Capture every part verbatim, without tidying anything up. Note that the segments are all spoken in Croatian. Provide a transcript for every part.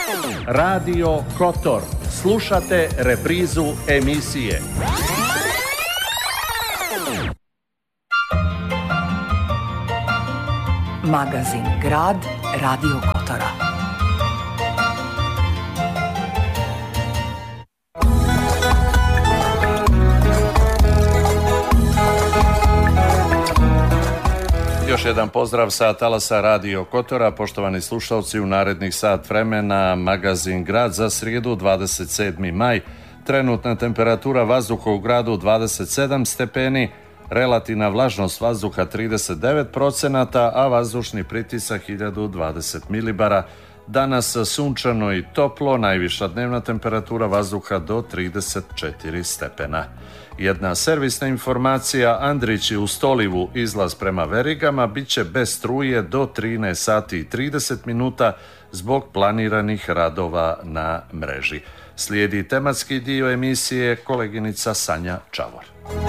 Radio Kotor. Slušate reprizu emisije. Magazin Grad Radio Kotora. Još jedan pozdrav sa talasa Radio Kotora. Poštovani slušalci, u narednih sat vremena Magazin Grad za srijedu dvadeset sedmi maj. Trenutna temperatura vazduha u gradu dvadeset sedam stepeni, relativna vlažnost vazduha trideset devet procenata, a vazdušni pritisak hiljadu dvadeset milibara. Danas sunčano i toplo, najviša dnevna temperatura vazduha do trideset četiri stepena. Jedna servisna informacija, Andrići u Stolivu izlaz prema Verigama bit će bez struje do trinaest sati i trideset minuta zbog planiranih radova na mreži. Slijedi tematski dio emisije, koleginica Sanja Čavor.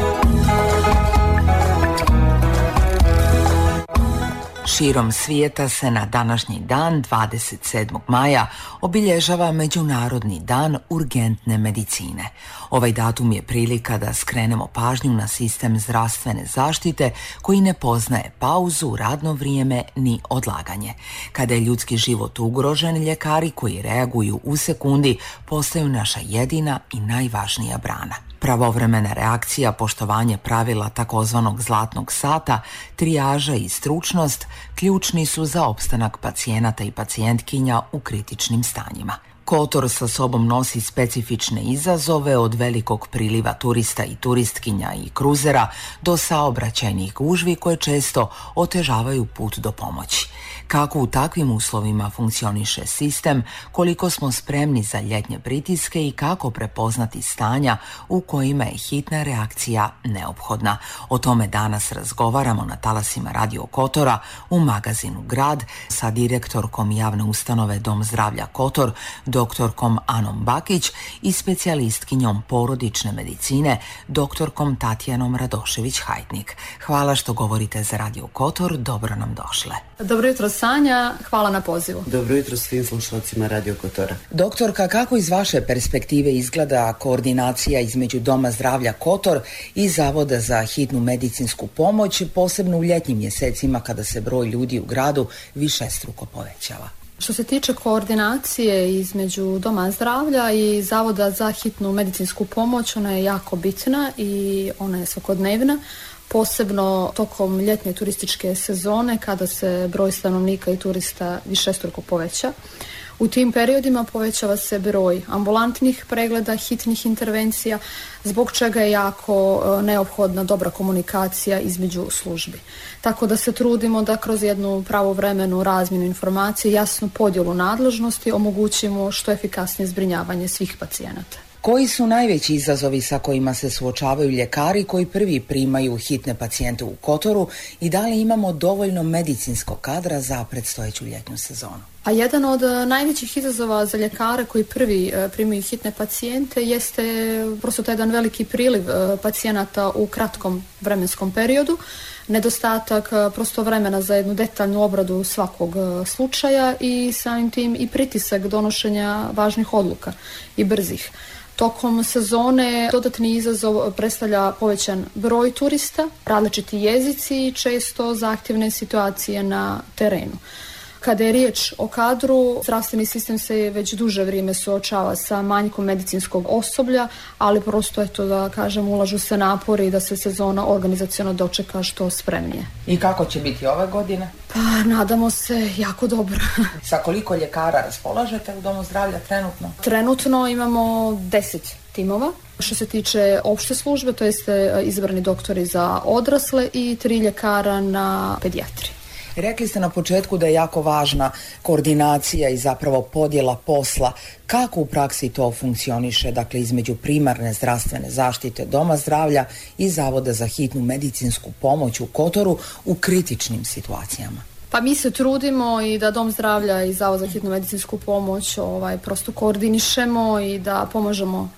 Širom svijeta se na današnji dan, dvadeset sedmog maja, obilježava Međunarodni dan urgentne medicine. Ovaj datum je prilika da skrenemo pažnju na sistem zdravstvene zaštite koji ne poznaje pauzu, radno vrijeme ni odlaganje. Kada je ljudski život ugrožen, ljekari koji reaguju u sekundi postaju naša jedina i najvažnija brana. Pravovremena reakcija, poštovanje pravila takozvanog zlatnog sata, trijaža i stručnost ključni su za opstanak pacijenata i pacijentkinja u kritičnim stanjima. Kotor sa sobom nosi specifične izazove od velikog priliva turista i turistkinja i kruzera do saobraćajnih gužvi koje često otežavaju put do pomoći. Kako u takvim uslovima funkcioniše sistem, koliko smo spremni za ljetnje pritiske i kako prepoznati stanja u kojima je hitna reakcija neophodna. O tome danas razgovaramo na talasima Radio Kotora u magazinu Grad sa direktorkom javne ustanove Dom zdravlja Kotor, doktorkom Anom Bakić i specijalistkinjom porodične medicine, doktorkom Tatjanom Radošević-Hajtnik. Hvala što govorite za Radio Kotor, dobro nam došle. Dobro jutro Sanja, hvala na pozivu. Dobro jutro svim slušalcima Radio Kotora. Doktorka, kako iz vaše perspektive izgleda koordinacija između Doma zdravlja Kotor i Zavoda za hitnu medicinsku pomoć, posebno u ljetnim mjesecima kada se broj ljudi u gradu višestruko povećava? Što se tiče koordinacije između Doma zdravlja i Zavoda za hitnu medicinsku pomoć, ona je jako bitna i ona je svakodnevna, posebno tokom ljetne turističke sezone kada se broj stanovnika i turista višestruko poveća. U tim periodima povećava se broj ambulantnih pregleda, hitnih intervencija, zbog čega je jako neophodna dobra komunikacija između službi. Tako da se trudimo da kroz jednu pravovremenu razmjenu informacije, jasnu podjelu nadležnosti omogućimo što efikasnije zbrinjavanje svih pacijenata. Koji su najveći izazovi sa kojima se suočavaju ljekari koji prvi primaju hitne pacijente u Kotoru i da li imamo dovoljno medicinskog kadra za predstojeću ljetnu sezonu? A jedan od najvećih izazova za ljekare koji prvi primaju hitne pacijente jeste prosto taj jedan veliki priliv pacijenata u kratkom vremenskom periodu, nedostatak prosto vremena za jednu detaljnu obradu svakog slučaja i samim tim i pritisak donošenja važnih odluka i brzih. Tokom sezone dodatni izazov predstavlja povećan broj turista, različiti jezici i često zahtjevne situacije na terenu. Kada je riječ o kadru, zdravstveni sistem se već duže vrijeme suočava sa manjkom medicinskog osoblja, ali prosto eto da kažem ulažu se napori da se sezona organizaciono dočeka što spremnije. I kako će biti ove godine? Pa nadamo se jako dobro. Sa koliko ljekara raspolažete u Domu zdravlja trenutno? Trenutno imamo deset timova. Što se tiče opšte službe, to jeste izabrani doktori za odrasle i tri ljekara na pedijatriji. Rekli ste na početku da je jako važna koordinacija i zapravo podjela posla. Kako u praksi to funkcioniše, dakle između primarne zdravstvene zaštite Doma zdravlja i Zavoda za hitnu medicinsku pomoć u Kotoru u kritičnim situacijama? Pa mi se trudimo i da Dom zdravlja i Zavod za hitnu medicinsku pomoć ovaj, prosto koordinišemo i da pomažemo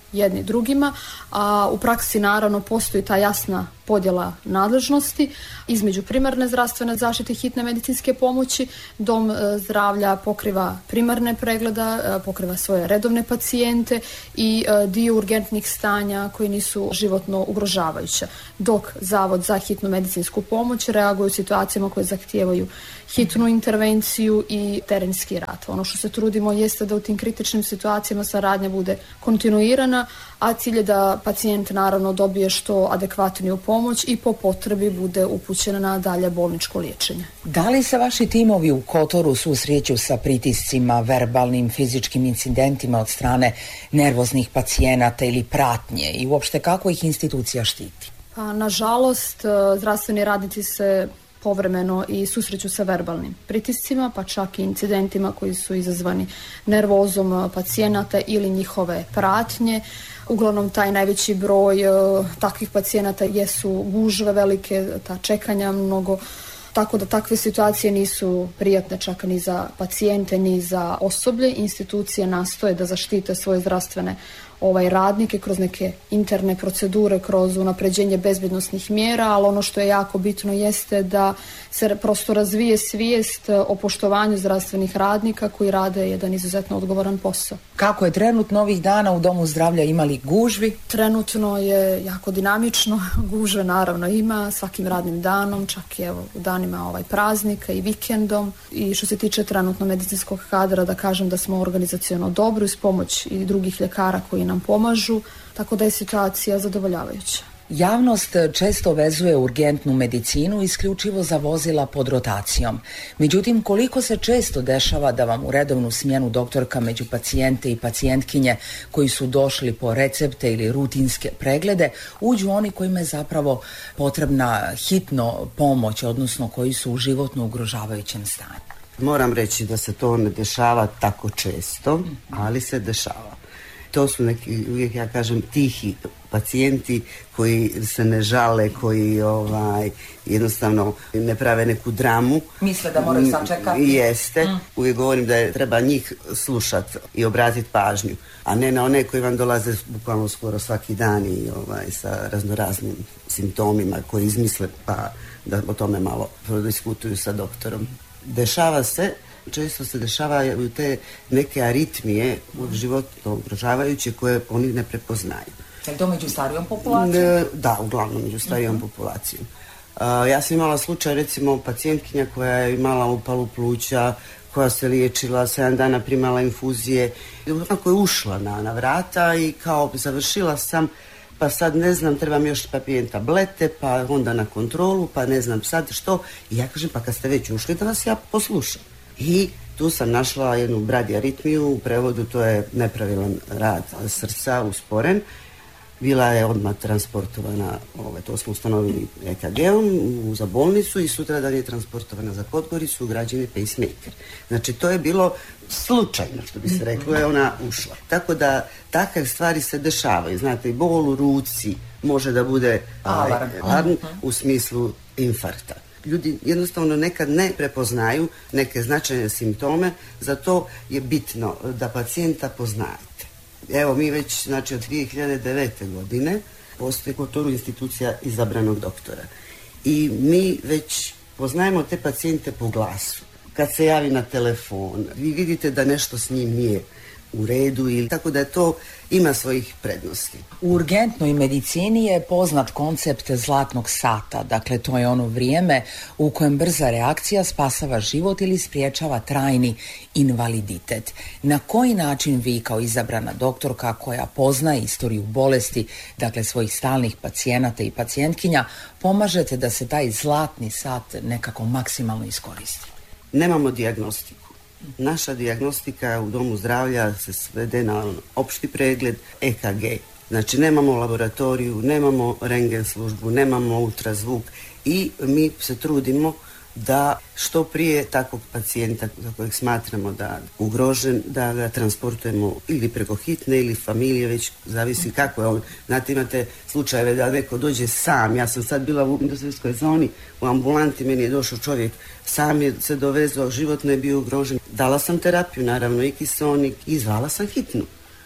jedni drugima, a u praksi naravno postoji ta jasna podjela nadležnosti između primarne zdravstvene zaštite i hitne medicinske pomoći. Dom zdravlja pokriva primarne pregleda, pokriva svoje redovne pacijente i dio urgentnih stanja koji nisu životno ugrožavajuće, dok Zavod za hitnu medicinsku pomoć reaguje u situacijama koje zahtijevaju hitnu intervenciju i terenski rad. Ono što se trudimo jeste da u tim kritičnim situacijama saradnja bude kontinuirana, a cilj je da pacijent naravno dobije što adekvatniju pomoć i po potrebi bude upućen na dalje bolničko liječenje. Da li se vaši timovi u Kotoru susreću sa pritiscima, verbalnim, fizičkim incidentima od strane nervoznih pacijenata ili pratnje i uopšte kako ih institucija štiti? Pa, nažalost, zdravstveni radnici se povremeno i susreću sa verbalnim pritiscima, pa čak i incidentima koji su izazvani nervozom pacijenata ili njihove pratnje. Uglavnom taj najveći broj uh, takvih pacijenata jesu gužve velike, ta čekanja mnogo, tako da takve situacije nisu prijatne čak ni za pacijente ni za osoblje. Institucije nastoje da zaštite svoje zdravstvene ovaj radnike kroz neke interne procedure, kroz unapređenje bezbednosnih mjera, ali ono što je jako bitno jeste da se prosto razvije svijest o poštovanju zdravstvenih radnika koji rade jedan izuzetno odgovoran posao. Kako je trenutno ovih dana u Domu zdravlja, imali gužvi? Trenutno je jako dinamično, gužve naravno ima svakim radnim danom, čak i evo u danima ovaj praznika i vikendom. I što se tiče trenutno medicinskog kadra, da kažem da smo organizaciono dobro uz pomoć i drugih ljekara koji nam pomažu, tako da je situacija zadovoljavajuća. Javnost često vezuje urgentnu medicinu isključivo za vozila pod rotacijom. Međutim, koliko se često dešava da vam u redovnu smjenu doktorka među pacijente i pacijentkinje koji su došli po recepte ili rutinske preglede uđu oni kojima je zapravo potrebna hitno pomoć, odnosno koji su u životno ugrožavajućem stanju? Moram reći da se to ne dešava tako često, ali se dešava. To su neki, uvijek ja kažem, tihi pacijenti koji se ne žale, koji ovaj, jednostavno ne prave neku dramu. Misle da moraju sačekati. Jeste. Mm. Uvijek govorim da je, treba njih slušati i obratiti pažnju, a ne na one koji vam dolaze bukvalno skoro svaki dan i ovaj, sa raznoraznim simptomima koji izmisle, pa da o tome malo prodiskutuju sa doktorom. Dešava se, često se dešavaju te neke aritmije životno ugrožavajuće koje oni ne prepoznaju. Je to među starijom populacijom? Da, uglavnom među starijom uh-huh. populacijom. Uh, ja sam imala slučaj, recimo, pacijentkinja koja je imala upalu pluća, koja se liječila, sedam dana primala infuzije, onako je ušla na, na vrata i kao završila sam, pa sad ne znam, trebam još papijen tablete, pa onda na kontrolu, pa ne znam sad što. I ja kažem, pa kad ste već ušli, da vas ja poslušam. I tu sam našla jednu bradiaritmiju, u prevodu to je nepravilan rad srca, usporen. Bila je odmah transportovana, ove, to smo ustanovili E K G-om za bolnicu i sutradan je transportovana za Podgoricu, ugrađen je pacemaker. Znači to je bilo slučajno, što bi se reklo, je ona ušla. Tako da takve stvari se dešavaju. Znate, i bol u ruci može da bude alarm, alarm u smislu infarkta. Ljudi jednostavno nekad ne prepoznaju neke značajne simptome, zato je bitno da pacijenta poznajete. Evo, mi već, znači, od dvije hiljade devete. godine postoji u Kotoru institucija izabranog doktora. I mi već poznajemo te pacijente po glasu. Kad se javi na telefon, vi vidite da nešto s njim nije u redu, ili tako da to ima svojih prednosti. U urgentnoj medicini je poznat koncept zlatnog sata, dakle to je ono vrijeme u kojem brza reakcija spasava život ili spriječava trajni invaliditet. Na koji način vi kao izabrana doktorka koja poznaje istoriju bolesti, dakle svojih stalnih pacijenata i pacijentkinja, pomažete da se taj zlatni sat nekako maksimalno iskoristi? Nemamo dijagnostiku. Naša dijagnostika u Domu zdravlja se svede na opšti pregled E K G. Znači nemamo laboratoriju, nemamo rentgen službu, nemamo ultrazvuk i mi se trudimo da što prije takvog pacijenta za kojeg smatramo da je ugrožen, da ga transportujemo ili preko hitne ili familije, već zavisi kako je on. Znate, imate slučajeve da neko dođe sam. Ja sam sad bila u industrijskoj zoni, u ambulanti, meni je došao čovjek, sam je se dovezao, životno je bio ugrožen. Dala sam terapiju, naravno i kiseonik, i zvala sam hitnu.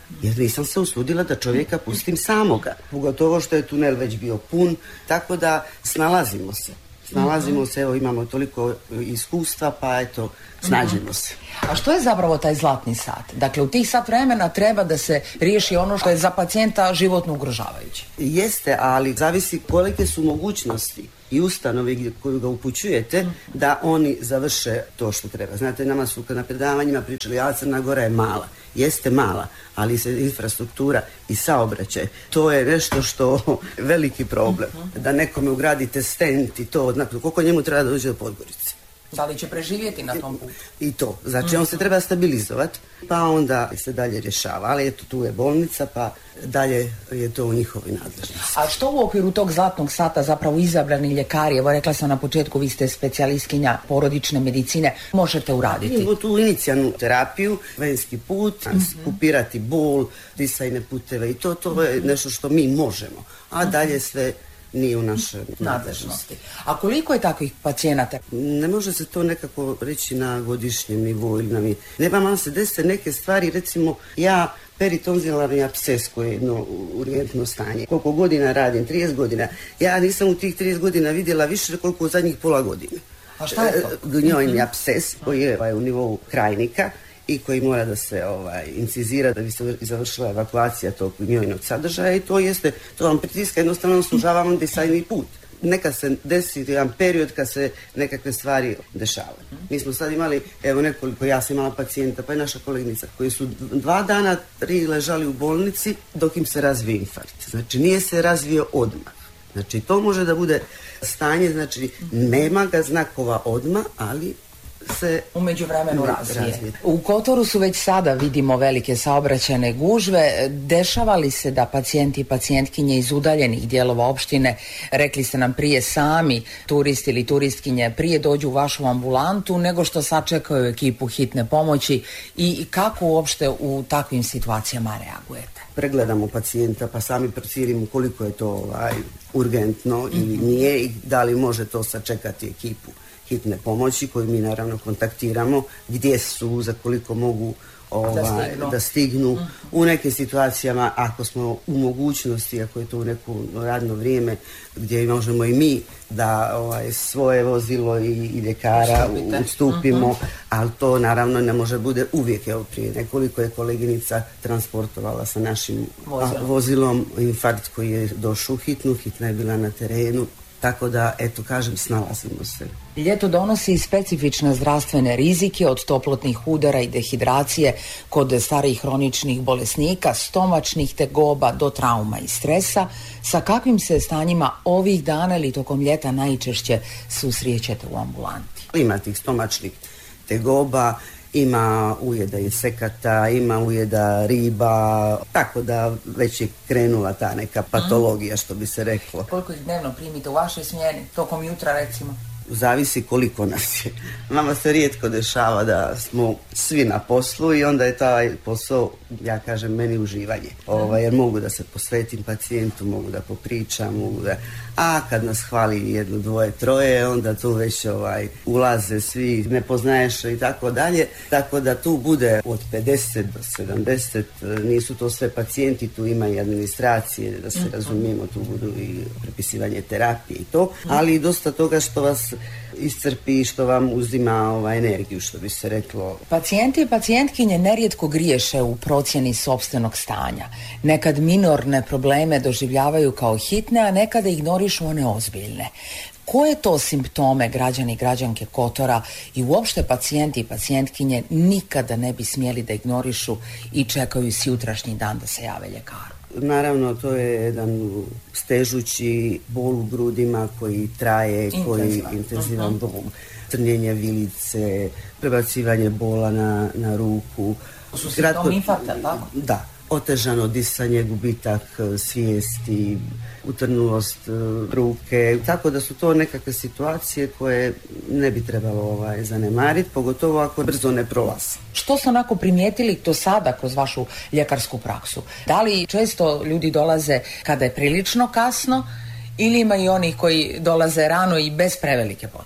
Jer nisam se usudila da čovjeka pustim samoga. Pogotovo što je tunel već bio pun, tako da snalazimo se. Snalazimo se, evo imamo toliko iskustva, pa eto, snađemo se. A što je zapravo taj zlatni sat? Dakle, u tih sat vremena treba da se riješi ono što je za pacijenta životno ugrožavajuće. Jeste, ali zavisi kolike su mogućnosti i ustanovi koju ga upućujete da oni završe to što treba. Znate, nama su na predavanjima pričali, a Crna Gora je mala. Jeste mala, ali se infrastruktura i saobraćaj, to je nešto što veliki problem. Da nekome ugradite stent i to, znači, koliko njemu treba da dođe do Podgorice. Da li će preživjeti na tom putu? I to. Znači, on se treba stabilizovati, pa onda se dalje rješava. Ali eto, tu je bolnica, pa dalje je to u njihovoj nadležnosti. A što u okviru tog zlatnog sata zapravo izabrani ljekari, evo rekla sam na početku, vi ste specijalistkinja porodične medicine, možete uraditi? Imamo tu inicijalnu terapiju, venski put, kupirati bol, disajne puteve i to, to je nešto što mi možemo. A dalje sve nije u našoj nadležnosti. A koliko je takvih pacijenata? Ne može se to nekako reći na godišnjem nivou ili na mi. Nema malo se dese neke stvari, recimo ja peritonzilarni apses koji je jedno urgentno stanje. Koliko godina radim? trideset godina. Ja nisam u tih trideset godina vidjela više koliko u zadnjih pola godine. A šta je to? Gnjojni apses koji je ovaj, u nivou krajnika i koji mora da se ovaj, incizira da bi se završila evakuacija tog gnjojnog sadržaja i to jeste, to vam pritiska, jednostavno sužava vam disajni put. Neka se desi jedan period kad se nekakve stvari dešavaju. Mi smo sad imali, evo nekoliko, ja sam imala pacijenta, pa i naša koleginica, koji su dva dana, tri ležali u bolnici dok im se razvije infarkt. Znači nije se razvio odmah. Znači to može da bude stanje, znači nema ga znakova odmah, ali se u međuvremenu razvije. razvije. U Kotoru su već sada, vidimo, velike saobraćajne gužve. Dešava li se da pacijenti i pacijentkinje iz udaljenih dijelova opštine, rekli ste nam prije sami, turisti ili turistkinje, prije dođu u vašu ambulantu nego što sačekaju ekipu hitne pomoći i kako uopšte u takvim situacijama reagujete? Pregledamo pacijenta pa sami procijenimo koliko je to ovaj, urgentno ili nije i da li može to sačekati ekipu hitne pomoći koju mi naravno kontaktiramo, gdje su, za koliko mogu ovaj, da stignu, da stignu. Mm. U nekim situacijama ako smo u mogućnosti, ako je to u neko radno vrijeme gdje možemo i mi da ovaj, svoje vozilo i, i ljekara ustupimo, mm-hmm. ali to naravno ne može bude uvijek. Evo prije nekoliko je koleginica transportovala sa našim vozilom, vozilom infarkt koji je došao u hitnu, hitna je bila na terenu. Tako da, eto, kažem, snalazimo se. Ljeto donosi specifične zdravstvene rizike od toplotnih udara i dehidracije kod starijih hroničnih bolesnika, stomačnih tegoba do trauma i stresa. Sa kakvim se stanjima ovih dana ili tokom ljeta najčešće susrećete u ambulanti? Ima tih stomačnih tegoba, ima ujeda insekata, ima ujeda riba, tako da već je krenula ta neka patologija, što bi se reklo. Koliko ih dnevno primite u vašoj smjeni, tokom jutra recimo? Zavisi koliko nas je. Nama se rijetko dešava da smo svi na poslu i onda je taj posao, ja kažem, meni uživanje. Ovaj, jer mogu da se posvetim pacijentu, mogu da popričam, mogu da... A kad nas hvali jedno, dvoje, troje, onda tu već ovaj, ulaze svi, ne poznaješ i tako dalje. Tako da tu bude od pedeset do sedamdeset, nisu to sve pacijenti, tu ima i administracije, da se razumijemo, tu budu i prepisivanje terapije i to, ali i dosta toga što vas iscrpi, što vam uzima ovaj, energiju, što bi se reklo. Pacijenti i pacijentkinje nerijetko griješe u procjeni sopstvenog stanja. Nekad minorne probleme doživljavaju kao hitne, a nekada ignorišu one ozbiljne. Koje to simptome građani i građanke Kotora i uopšte pacijenti i pacijentkinje nikada ne bi smjeli da ignorišu i čekaju sjutrašnji dan da se jave ljekaru? Naravno, to je jedan stežući bol u grudima koji traje, koji intenzivan bol, trnjenje vilice, prebacivanje bola na, na ruku. Su simptomi infarkta, tako? Da, otežano disanje, gubitak svijesti, utrnulost ruke, tako da su to nekakve situacije koje ne bi trebalo ovaj, zanemariti, pogotovo ako brzo ne prolazi. Što ste onako primijetili do sada kroz vašu ljekarsku praksu? Da li često ljudi dolaze kada je prilično kasno ili ima i onih koji dolaze rano i bez prevelike potrebe?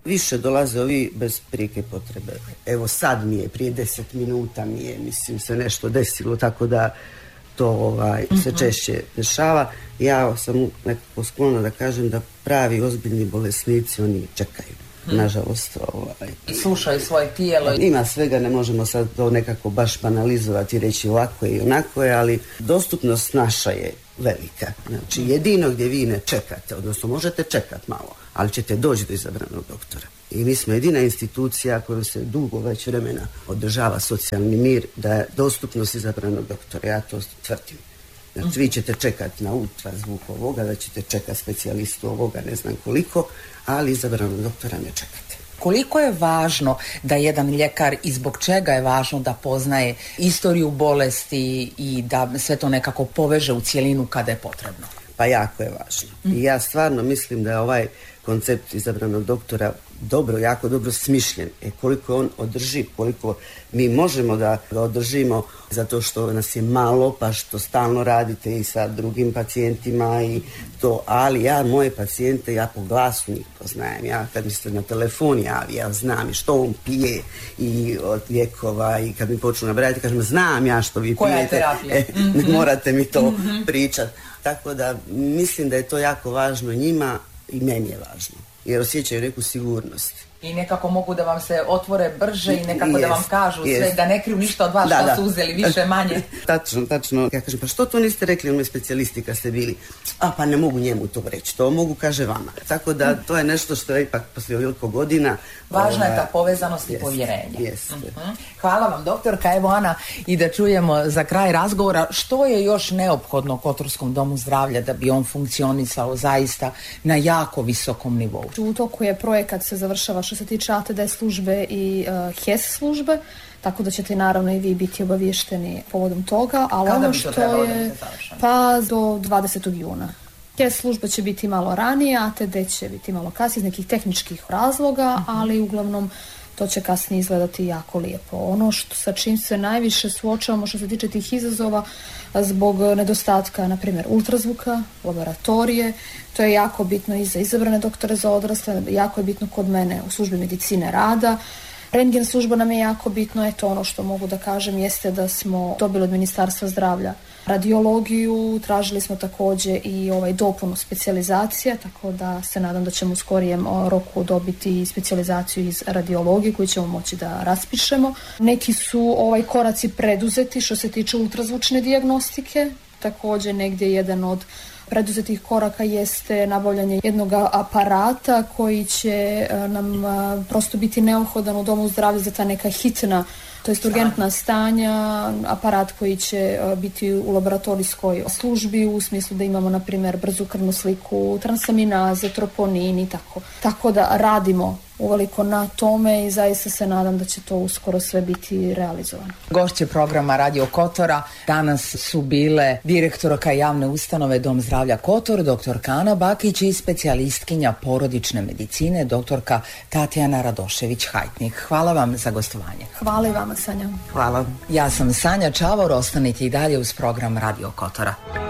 Više dolaze ovi bez prijeke potrebe. Evo sad mi je, prije deset minuta mi je, mislim, se nešto desilo, tako da to ovaj, uh-huh. se češće dešava. Ja sam nekako sklona da kažem da pravi ozbiljni bolesnici, oni čekaju. Nažalost, ovaj. Slušaju svoje tijelo. Ima svega, ne možemo sad to nekako baš banalizovati i reći ovako je i onako je, ali dostupnost naša je velika. Znači, jedino gdje vi ne čekate, odnosno možete čekati malo, ali ćete doći do izabranog doktora. I mi smo jedina institucija kojom se dugo već vremena održava socijalni mir, da je dostupnost izabranog doktora. Ja to tvrdim. Znači, vi ćete čekati na ultrazvuk ovoga, da ćete čekati specijalistu ovoga, ne znam koliko, ali izabranog doktora ne čekate. Koliko je važno da jedan ljekar i zbog čega je važno da poznaje istoriju bolesti i da sve to nekako poveže u cjelinu kada je potrebno? Pa jako je važno. I ja stvarno mislim da je ovaj koncept izabranog doktora dobro, jako dobro smišljen. E koliko je on održiv, koliko mi možemo da ga održimo zato što nas je malo, pa što stalno radite i sa drugim pacijentima i to, ali ja moje pacijente, ja po glasu njih poznajem. Ja kad mi se na telefon javi, ja znam i što on pije i od lijekova i kad mi počnu nabrajati, kažem znam ja što vi koja pijete. Koja je terapija? E, ne morate mi to mm-hmm. pričati. Tako da mislim da je to jako važno njima i meni je važno. Jer osjećaju neku sigurnost. I nekako mogu da vam se otvore brže i nekako yes, da vam kažu yes. sve, da ne kriju ništa od vas, da, što da. su uzeli, više, manje. Tačno, tačno. Ja kažem, pa što to niste rekli onome specijalisti kad ste bili? A pa ne mogu njemu to reći, to mogu, kaže vama. Tako da to je nešto što je ipak poslije veliko godina. Važna ova, je ta povezanost jest, i povjerenje. Jest. Uh-huh. Hvala vam, doktorka. Evo, Ana, i da čujemo za kraj razgovora što je još neophodno Kotorskom domu zdravlja da bi on funkcionisao zaista na jako visokom nivou. U toku je projekat, se završava što se tiče A T D službe i uh, H E S službe, tako da ćete naravno i vi biti obavješteni povodom toga, ali kada ono bi to što je završeno? Pa do dvadesetog juna. H E S služba će biti malo ranije, A T D će biti malo kasnije iz nekih tehničkih razloga, uh-huh. ali uglavnom to će kasnije izgledati jako lijepo. Ono što, sa čim se najviše suočavamo što se tiče tih izazova zbog nedostatka, na primjer, ultrazvuka, laboratorije, to je jako bitno i za izabrane doktore za odrasle, jako je bitno kod mene u službi medicine rada. Rentgen služba nam je jako bitno, eto ono što mogu da kažem jeste da smo dobili od Ministarstva zdravlja radiologiju, tražili smo također i ovaj dopunu specijalizacija, tako da se nadam da ćemo u skorijem roku dobiti specijalizaciju iz radiologije koju ćemo moći da raspišemo. Neki su ovaj koraci preduzeti što se tiče ultrazvučne dijagnostike, također negdje jedan od preduzetih koraka jeste nabavljanje jednog aparata koji će nam prosto biti neophodan u domu zdravlja za ta neka hitna, to jest urgentna stanja, aparat koji će biti u laboratorijskoj službi u smislu da imamo, na primjer, brzu krvnu sliku, transaminaze, troponin i tako. Tako da radimo uveliko na tome i zaista se nadam da će to uskoro sve biti realizovano. Gošće programa Radio Kotora danas su bile direktorka javne ustanove Dom zdravlja Kotor, doktorka Ana Bakić i specijalistkinja porodične medicine, doktorka Tatjana Radošević-Hajtnik. Hvala vam za gostovanje. Hvala i vama, Sanja. Hvala. Ja sam Sanja Čavor, ostanite i dalje uz program Radio Kotora.